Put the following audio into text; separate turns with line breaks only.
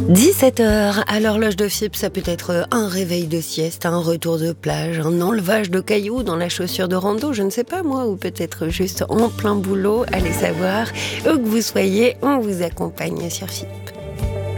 17h, à l'horloge de FIP, ça peut être un réveil de sieste, un retour de plage, un enlevage de cailloux dans la chaussure de rando, je ne sais pas moi, ou peut-être juste en plein boulot, allez savoir. Où que vous soyez, on vous accompagne sur FIP.